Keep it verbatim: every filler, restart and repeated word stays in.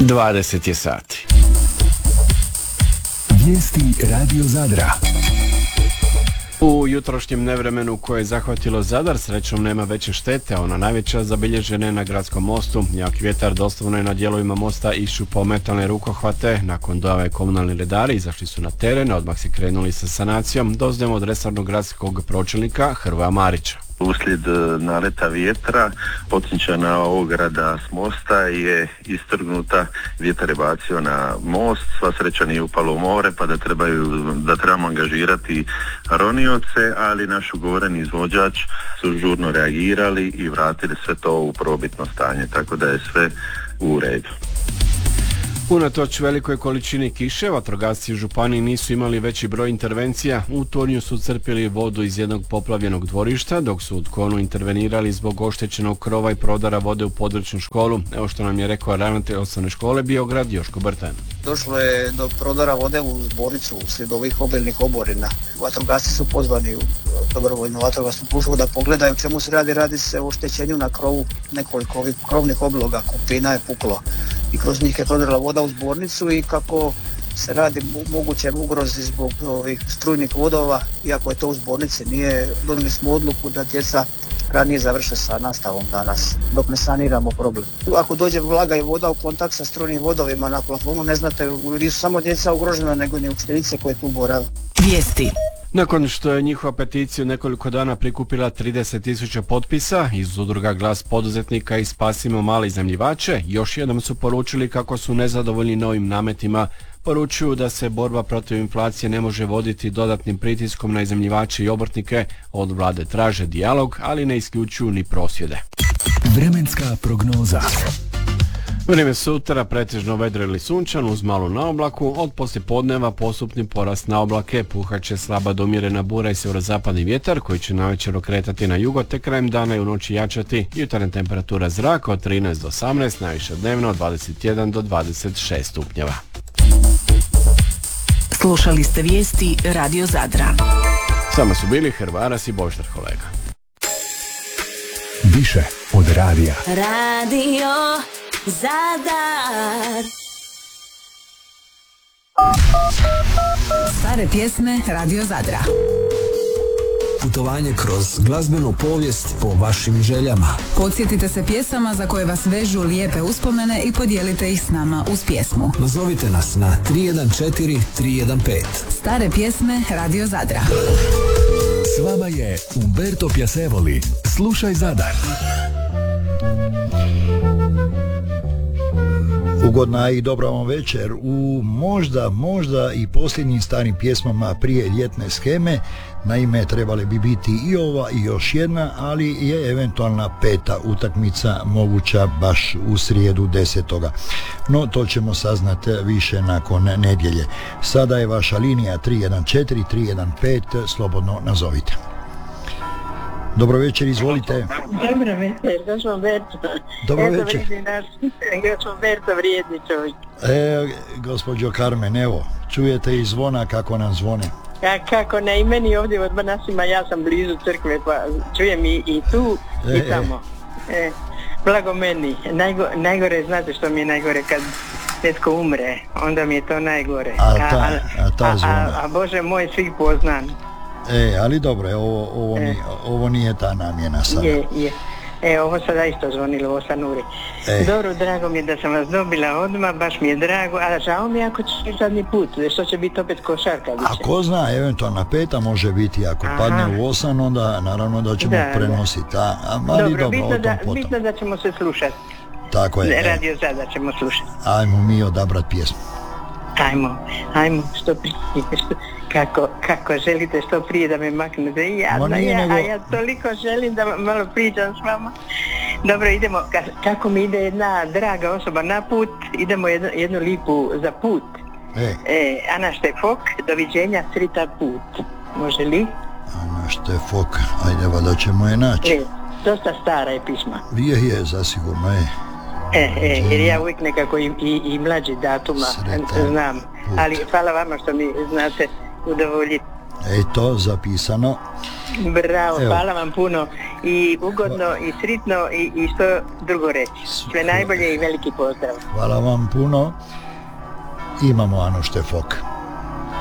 dvadeset je sati. Vijesti Radio Zadra. U jutrošnjem nevremenu koje je zahvatilo Zadar srećom nema veće štete, a ona najveća zabilježena je na gradskom mostu. Jak vjetar doslovno je na dijelovima mosta iščupao metalne rukohvate. Nakon dojave komunalni redari izašli su na teren, odmah se krenuli sa sanacijom. Doznajemo od resornog gradskog pročelnika Hrvoja Marića. Uslijed naleta vjetra potcinčana ograda s mosta je istrgnuta, vjetar je bacio na most, sva sreća nije upalo u more pa da, trebaju, da trebamo angažirati ronioce, ali naš ugovoreni izvođač su žurno reagirali i vratili sve to u probitno stanje, tako da je sve u redu. Unatoč velikoj količini kiše, vatrogasci u županiji nisu imali veći broj intervencija. U Tornju su crpili vodu iz jednog poplavljenog dvorišta, dok su u Tkonu intervenirali zbog oštećenog krova i prodara vode u područnu školu. Evo što nam je rekao ravnatelj osnovne škole Biograd Joško Brten. Došlo je do prodara vode u zbornicu uslijed ovih obilnih oborina. Vatrogasci su pozvani u dobrovoljnu vatrogasnu službu da pogledaju čemu se radi. Radi se o oštećenju na krovu, nekoliko ovih krovnih obloga, kupina je puklo i kroz njih je prodirala voda u zbornicu i kako se radi moguće ugrozi zbog ovih strujnih vodova, iako je to u zbornici, nije, donijeli smo odluku da djeca ranije završe sa nastavom danas, dok ne saniramo problem. Ako dođe vlaga i voda u kontakt sa strujnim vodovima na plafonu, ne znate, nisu samo djeca ugrožena, nego i učiteljice koje tu borave. Vijesti. Nakon što je njihova peticija nekoliko dana prikupila trideset tisuća potpisa iz udruga Glas poduzetnika i Spasimo male iznajmljivače, još jednom su poručili kako su nezadovoljni novim nametima. Poručuju da se borba protiv inflacije ne može voditi dodatnim pritiskom na iznajmljivače i obrtnike. Od vlade traže dijalog, ali ne isključuju ni prosvjede. Vremenska prognoza. Vrijeme sutra pretežno vedro ili sunčan uz malu naoblaku, od poslijepodneva postupni porast na oblake, puhaće slaba do umjerena bura i sjeverozapadni vjetar koji će navečer okretati na jugo te krajem dana i u noći jačati. Jutarnja temperatura zraka od trinaest do osamnaest, najviše dnevno od dvadeset jedan do dvadeset šest stupnjeva. Slušali ste vijesti Radio Zadra. Samo su bili Hrvaras i Boždar kolega. Više od radija. Radio Zadar. Stare pjesme Radio Zadra. Putovanje kroz glazbenu povijest po vašim željama. Podsjetite se pjesama za koje vas vežu lijepe uspomene i podijelite ih s nama uz pjesmu. Nazovite nas na tri jedan četiri tri jedan pet. Stare pjesme Radio Zadra. S vama je Umberto Piacevoli. Slušaj Zadar. Ugodna i dobra vam večer u možda, možda i posljednjim starim pjesmama prije ljetne sheme. Naime, trebali bi biti i ova i još jedna, ali je eventualna peta utakmica moguća baš u srijedu desetoga. No, to ćemo saznati više nakon nedjelje. Sada je vaša linija tri jedan četiri tri jedan pet, slobodno nazovite. Dobro večer, izvolite. Dobro večer, došlo Berto. Dobro večer. Došlo Berto, vrijedni čovjek. E, gospođo Carmen, evo, čujete i zvona kako nam zvone. Ka, kako ne, i meni ovdje od Banasima, ja sam blizu crkve, pa čujem i, i tu e, i tamo. E, blago meni. Najgo, najgore, znate što mi je najgore, kad netko umre, onda mi je to najgore. A ta, a, a, ta zvona. A, a, a Bože moj, svih poznan. E, ali dobro, ovo, ovo, nije, ovo nije ta namjena sada. Je, je. E, ovo sada isto zvonilo, ovo sa Nuri. E. Dobro, drago mi je da sam vas dobila odmah, baš mi je drago, a žao mi je ako će zadnji put, što će biti opet košarka. A ko zna, eventualna peta može biti, ako Aha. padne u osam, onda naravno da ćemo da, prenositi. A, ali dobro, dobro, bitno, o tom da, potom. bitno da ćemo se slušati. Tako je. Radio Zadar ćemo slušati. Ajmo mi odabrat pjesmu. Ajmo, ajmo, što prije, što, kako, kako želite što prije da me maknete, ja, ja, nego... a ja toliko želim da malo pričam s vama. Dobro, idemo, kako mi ide jedna draga osoba na put, idemo jednu, jednu lipu za put. E. E, Ana Štefok, doviđenja, sritan put. Može li? Ana Štefok, ajde, valjda ćemo je naći. E, dosta stara je pisma. Je, je, zasigurno je. E, e, jer ja uvijek nekako i, i, i mlađi datuma Sretan znam, put. Ali hvala vama što mi znate udovoljiti. Eto, zapisano. Bravo, Evo. hvala vam puno i ugodno i sritno i, i što drugo reći. Sve najbolje i veliki pozdrav. Hvala vam puno. Imamo Anu Štefok.